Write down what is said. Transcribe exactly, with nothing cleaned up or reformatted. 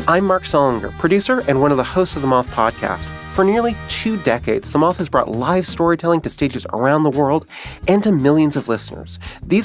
I'm Mark Solinger, producer and one of the hosts of the Moth Podcast. For nearly two decades, The Moth has brought live storytelling to stages around the world and to millions of listeners. These